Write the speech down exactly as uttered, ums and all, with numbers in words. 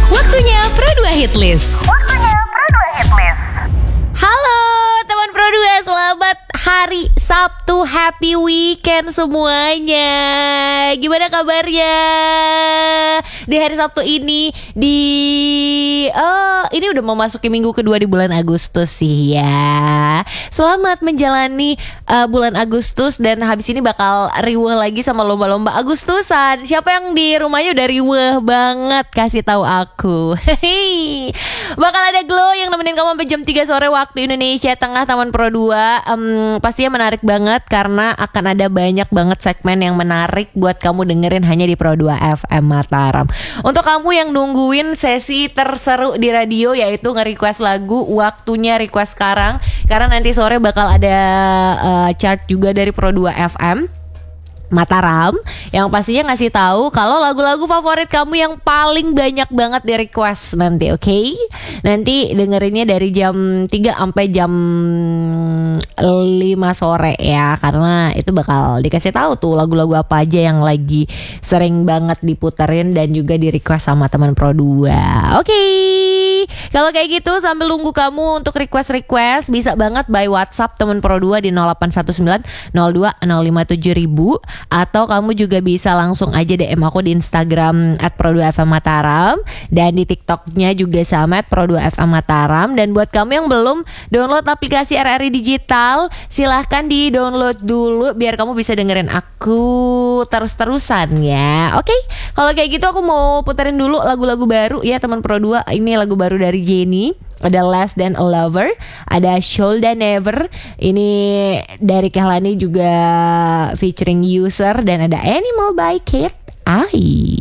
Waktunya Pro dua Hitlist. Waktunya Pro dua Hitlist. Halo teman Pro dua, selamat hari Sabtu, happy weekend semuanya. Gimana kabarnya di hari Sabtu ini? Di oh, ini udah memasuki minggu kedua di bulan Agustus sih ya. Selamat menjalani uh, bulan Agustus, dan habis ini bakal riweh lagi sama lomba-lomba Agustusan. Siapa yang di rumahnya udah riweh banget? Kasih tahu aku. Hehehe. Bakal ada Glow yang nemenin kamu sampai jam tiga sore waktu Indonesia Tengah, Taman Pro dua. um, Pastinya menarik banget karena akan ada banyak banget segmen yang menarik buat kamu dengerin hanya di Pro dua F M Mataram. Untuk kamu yang nungguin sesi terseru di radio, yaitu nge-request lagu, waktunya request sekarang. Karena nanti sore bakal ada uh, chart juga dari Pro dua F M Mataram yang pastinya ngasih tahu kalau lagu-lagu favorit kamu yang paling banyak banget di request nanti, oke? Okay? Nanti dengerinnya dari jam tiga sampai jam lima sore ya, karena itu bakal dikasih tahu tuh lagu-lagu apa aja yang lagi sering banget diputerin dan juga di request sama teman Pro dua. Oke. Okay? Kalau kayak gitu sambil nunggu kamu untuk request-request, bisa banget by WhatsApp teman Pro dua di nol delapan satu sembilan nol dua nol lima tujuh ribu. Atau kamu juga bisa langsung aja D M aku di Instagram at Pro dua F M Mataram, dan di TikToknya juga sama at Pro dua F M Mataram. Dan buat kamu yang belum download aplikasi R R I Digital, silahkan di download dulu biar kamu bisa dengerin aku terus-terusan ya. Oke, kalau kayak gitu aku mau puterin dulu lagu-lagu baru ya teman Pro dua. Ini lagu baru dari Jennie, ada Less Than a Lover, ada Shoulda Never, ini dari Kehlani juga featuring User, dan ada Animal by Kate Ai.